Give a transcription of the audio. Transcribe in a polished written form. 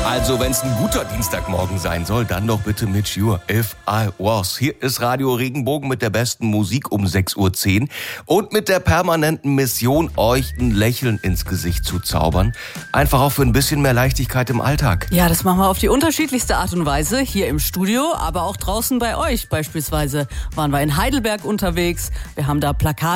Also, wenn es ein guter Dienstagmorgen sein soll, dann doch bitte mit Sure If I Was. Hier ist Radio Regenbogen mit der besten Musik um 6:10 Uhr und mit der permanenten Mission, euch ein Lächeln ins Gesicht zu zaubern. Einfach auch für ein bisschen mehr Leichtigkeit im Alltag. Ja, das machen wir auf die unterschiedlichste Art und Weise. Hier im Studio, aber auch draußen bei euch. Beispielsweise waren wir in Heidelberg unterwegs. Wir haben da Plakate